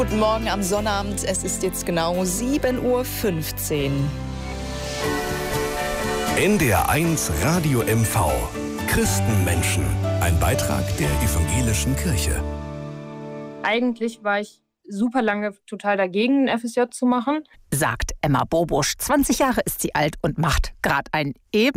Guten Morgen am Sonnabend, es ist jetzt genau 7:15 Uhr. NDR 1 Radio MV. Christenmenschen. Ein Beitrag der Evangelischen Kirche. Eigentlich war ich super lange total dagegen, ein FSJ zu machen. Sagt Emma Bobusch. 20 Jahre ist sie alt und macht gerade ein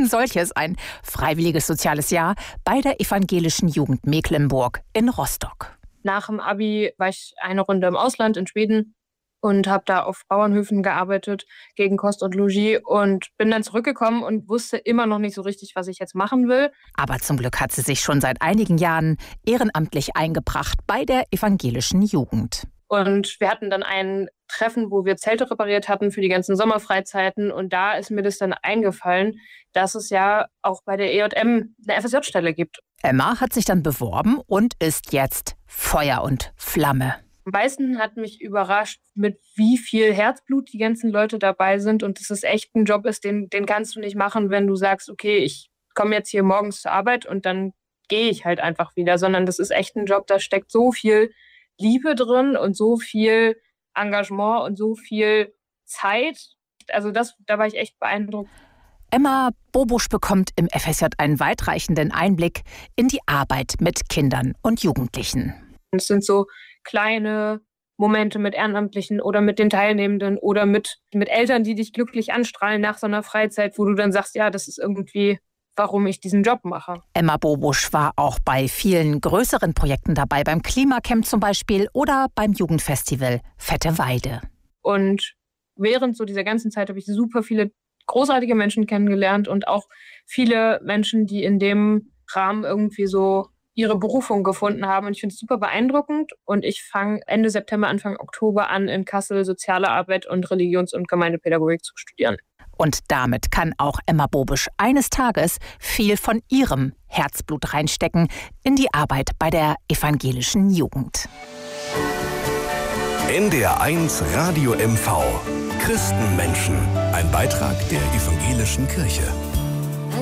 freiwilliges soziales Jahr bei der Evangelischen Jugend Mecklenburg in Rostock. Nach dem Abi war ich eine Runde im Ausland in Schweden und habe da auf Bauernhöfen gearbeitet gegen Kost und Logis und bin dann zurückgekommen und wusste immer noch nicht so richtig, was ich jetzt machen will. Aber zum Glück hat sie sich schon seit einigen Jahren ehrenamtlich eingebracht bei der Evangelischen Jugend. Und wir hatten dann ein Treffen, wo wir Zelte repariert hatten für die ganzen Sommerfreizeiten. Und da ist mir das dann eingefallen, dass es ja auch bei der EJM eine FSJ-Stelle gibt. Emma hat sich dann beworben und ist jetzt Feuer und Flamme. Am meisten hat mich überrascht, mit wie viel Herzblut die ganzen Leute dabei sind und dass es echt ein Job ist, den kannst du nicht machen, wenn du sagst, okay, ich komme jetzt hier morgens zur Arbeit und dann gehe ich halt einfach wieder, sondern das ist echt ein Job, da steckt so viel Liebe drin und so viel Engagement und so viel Zeit. Also da war ich echt beeindruckt. Emma Bobusch bekommt im FSJ einen weitreichenden Einblick in die Arbeit mit Kindern und Jugendlichen. Es sind so kleine Momente mit Ehrenamtlichen oder mit den Teilnehmenden oder mit Eltern, die dich glücklich anstrahlen nach so einer Freizeit, wo du dann sagst, ja, das ist irgendwie, warum ich diesen Job mache. Emma Bobusch war auch bei vielen größeren Projekten dabei, beim Klimacamp zum Beispiel oder beim Jugendfestival Fette Weide. Und während so dieser ganzen Zeit habe ich super viele großartige Menschen kennengelernt und auch viele Menschen, die in dem Rahmen irgendwie so ihre Berufung gefunden haben. Und ich finde es super beeindruckend. Und ich fange Ende September, Anfang Oktober an, in Kassel Soziale Arbeit und Religions- und Gemeindepädagogik zu studieren. Und damit kann auch Emma Bobusch eines Tages viel von ihrem Herzblut reinstecken in die Arbeit bei der Evangelischen Jugend. NDR 1 Radio MV. Christenmenschen. Ein Beitrag der Evangelischen Kirche.